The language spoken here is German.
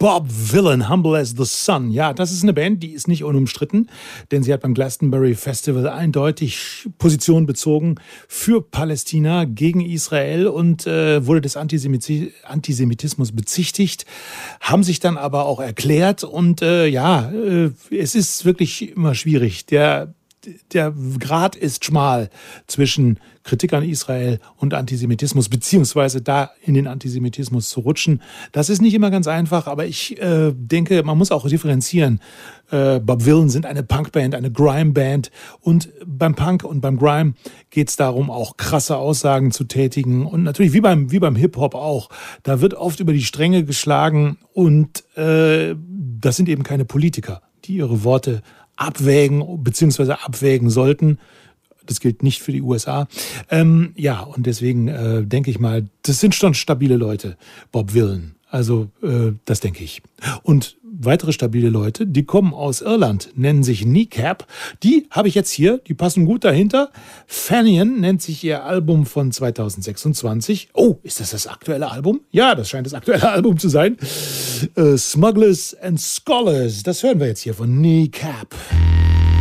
Bob Vylan, Humble as the Sun. Ja, das ist eine Band, die ist nicht unumstritten, denn sie hat beim Glastonbury Festival eindeutig Position bezogen für Palästina gegen Israel und wurde des Antisemitismus bezichtigt, haben sich dann aber auch erklärt und es ist wirklich immer schwierig. Der Grat ist schmal zwischen Kritik an Israel und Antisemitismus, beziehungsweise da in den Antisemitismus zu rutschen. Das ist nicht immer ganz einfach, aber ich denke, man muss auch differenzieren. Bob Vylan sind eine Punkband, eine Grime-Band und beim Punk und beim Grime geht es darum, auch krasse Aussagen zu tätigen und natürlich wie beim Hip-Hop auch. Da wird oft über die Stränge geschlagen und das sind eben keine Politiker, die ihre Worte abwägen bzw. abwägen sollten. Das gilt nicht für die USA. Und deswegen denke ich mal, das sind schon stabile Leute, Bob Vylan. Also das denke ich. Und weitere stabile Leute, die kommen aus Irland, nennen sich Kneecap. Die habe ich jetzt hier, die passen gut dahinter. Fanion nennt sich ihr Album von 2026. Oh, ist das aktuelle Album? Ja, das scheint das aktuelle Album zu sein. Smugglers and Scholars, das hören wir jetzt hier von Kneecap.